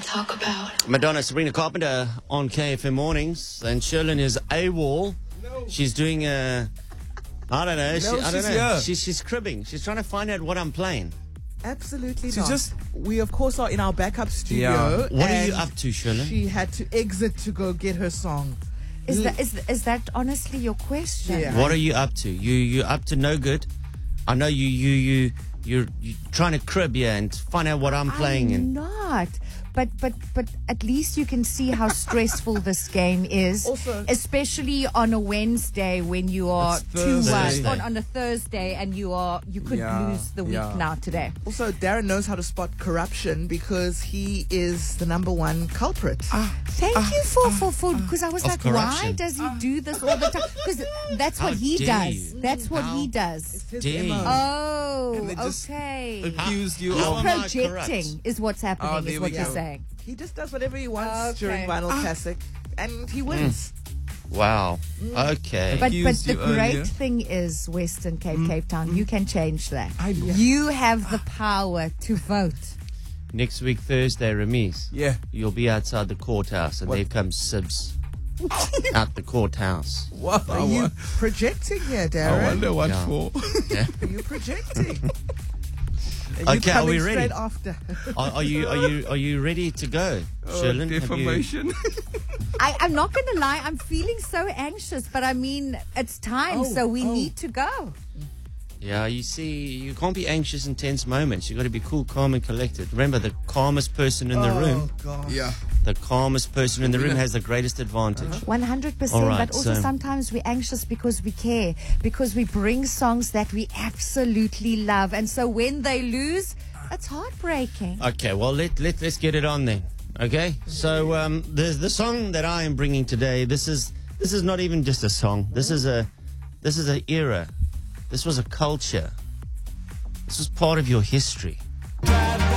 talk about? Madonna, Sabrina Carpenter on KFM Mornings, and Sherlyn is AWOL. No. She's doing I don't know. I don't know. Here. She's cribbing. She's trying to find out what I'm playing. Absolutely She's not. just- We, of course, are in our backup studio. Yeah. What are you and up to, Sherlyn? She had to exit to go get her song. Is that honestly your question? Yeah. What are you up to? You're up to no good. I know you're trying to crib, yeah, and find out what I'm playing. I'm And not. But at least you can see how stressful this game is. Also- especially on a Wednesday when you are It's too Thursday. much on a Thursday and you could Yeah, lose the week yeah. now today. Also, Darren knows how to spot corruption because he is the number one culprit. Thank you for because I was Of like, why corruption. does he do this all the time? Because that's How what he dare does. you. That's what How he does. It's his Dang. MO. Oh, And they just- okay. Accused you How of. am I Projecting corrupt? is what's happening. Oh, is there what we you're go. saying. He just does whatever he wants Okay. during Vinyl Classic, and he wins. wow. Okay. But Accused the you great earlier. thing is Western Cape Town. You can change that. I know. You have the power to vote. Next week, Thursday, Ramis, Yeah. you'll be outside the courthouse, and What? there comes Sibs out the courthouse. Wow. Are you projecting here, I Darren? wonder what Yeah. for. Are you projecting? And Okay, are we coming ready? Straight after. Are you ready to go, Sherlyn? Have you- Defamation. I'm not going to lie. I'm feeling so anxious, but I mean, it's time, so we need to go. Yeah, you see, you can't be anxious in tense moments. You've got to be cool, calm, and collected. Remember, the calmest person in the room, God. Yeah. the calmest person in the room has the greatest advantage. 100%. All right, but also so- sometimes we're anxious because we care, because we bring songs that we absolutely love. And so when they lose, it's heartbreaking. Okay, well, let's get it on then. Okay, so the song that I am bringing today, this is not even just a song. This is an era. This was a culture. This was part of your history.